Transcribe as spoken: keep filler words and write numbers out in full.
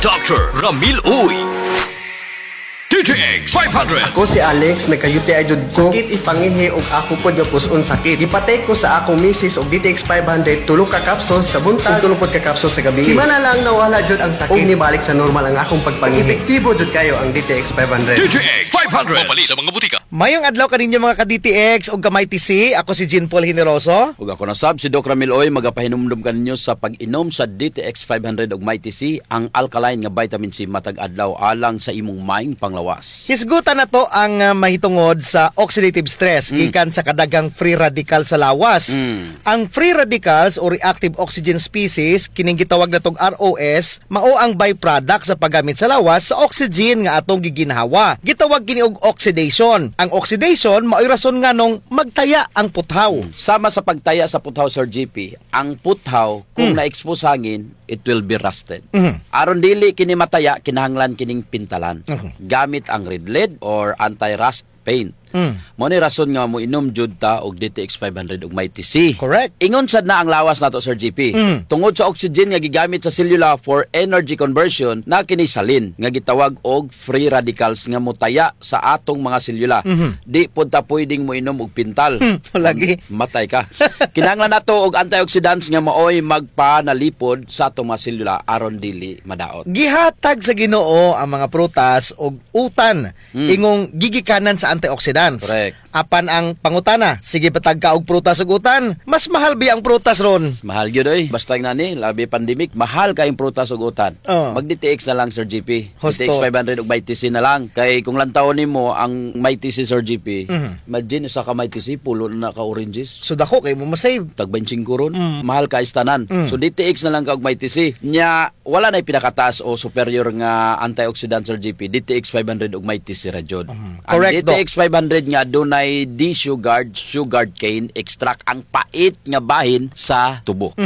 Doctor Ramil Uy. D T X five hundred. Ako si Alex, nagka-U T I jud ko. Sakit ipangihi og ako pod nga puson sakit. Ipatay ko sa akong misis og D T X five hundred tulo ka capsules sa buntag, tulo pod ka capsules sa gabi. Simana lang nawala jud ang sakit. Og nibalik sa normal ang akong pagpangihi. Epektibo jud kayo ang D T X five hundred. D T X five hundred. Mabali sa mga butika. Mayong adlaw kaninyo mga ka-D T X ug kamay T C. Ako si Jean Paul Generoso. Ug ako na sab si Doc Ramil Oy, magapahinumdum kaninyo sa pag-inom sa D T X five hundred ug Mighty C, ang alkaline nga vitamin C matag adlaw alang sa imong maing panglawas. Hisgutan na to ang uh, mahitungod sa oxidative stress Mm. gikan sa kadagang free radical sa lawas. Mm. Ang free radicals o reactive oxygen species kining gitawag natong R O S mao ang byproduct sa paggamit sa lawas sa oxygen nga atong giginhawa. Gitawag kini og oxidation. Ang oxidation mao'y rason nga nung magtaya ang puthaw. Sama sa pagtaya sa puthaw, Sir G P, ang puthaw kung na-expose hangin, it will be rusted. Mhm. Aron dili kini mataya, kinahanglan kining pintalan. Mhm. Gamit ang red lead or anti-rust paint. Mm. Mo ni rason nga mo inom jud ta og D T X five hundred ug Mighty C. Correct. Ingon sad na ang lawas nato, Sir G P. Mm. Tungod sa oxygen nga gigamit sa selula for energy conversion, na kini salin nga gitawag og free radicals nga motaya sa atong mga selula. Mhm. Di pud ta pwedeng mo inom og pintal. Lagi. Matay ka. Kinahanglan nato og antioxidants nga maoy magpanalipod sa atong mga selula aron dili madaot. Gihatag sa Ginoo ang mga prutas og utan Mm. ingong gigikanan sa antioxidants. Correct. Apan ang pangutana, sige patag ka og prutas ug utan, mas mahal bi ang prutas ron. Mahal gyud oy, basta nga ni labi pandemic, mahal kayong prutas ug utan. Oh. Mag D T X na lang, Sir G P. Husto. D T X five hundred ug Mighty C na lang. Kay kung lantawon nimo ang Mighty C, Sir G P, Mhm. imagine sa ka Mighty C pulo na ka oranges. So dako kay mo masave. Tag twenty-five ron, Mm. mahal ka istanan. Mm. So D T X na lang ka og Mighty C. Nya wala na pinakataas o superior nga antioxidant, Sir G P. D T X five hundred ug Mighty C ra jud. Ang Correct, D T X five hundred nga dunay D-sugared, sugared cane extract, ang pait nga bahin sa tubo.